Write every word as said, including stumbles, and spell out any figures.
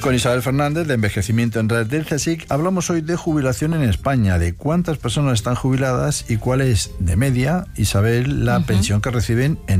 Con Isabel Fernández, de Envejecimiento en Red del CSIC, hablamos hoy de jubilación en España, de cuántas personas están jubiladas y cuál es, de media, Isabel, la uh-huh. pensión que reciben en